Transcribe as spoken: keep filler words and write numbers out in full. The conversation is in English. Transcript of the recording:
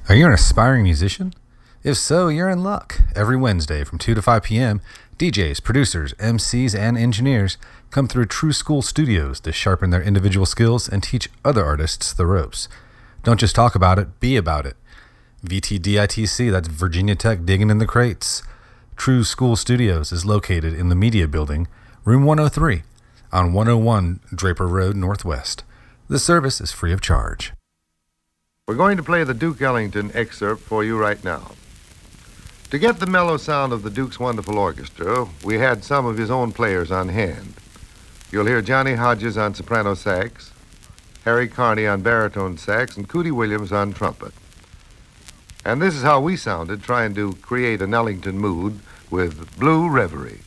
Are you an aspiring musician? If so, you're in luck. Every Wednesday from two to five p.m., D Js, producers, M Cs, and engineers come through True School Studios to sharpen their individual skills and teach other artists the ropes. Don't just talk about it, be about it. V T D I T C, that's Virginia Tech digging in the crates. True School Studios is located in the Media Building, room one oh three, on one oh one Draper Road Northwest. The service is free of charge. We're going to play the Duke Ellington excerpt for you right now. To get the mellow sound of the Duke's wonderful orchestra, we had some of his own players on hand. You'll hear Johnny Hodges on soprano sax, Harry Carney on baritone sax, and Cootie Williams on trumpet. And this is how we sounded trying to create an Ellington mood with Blue Reverie.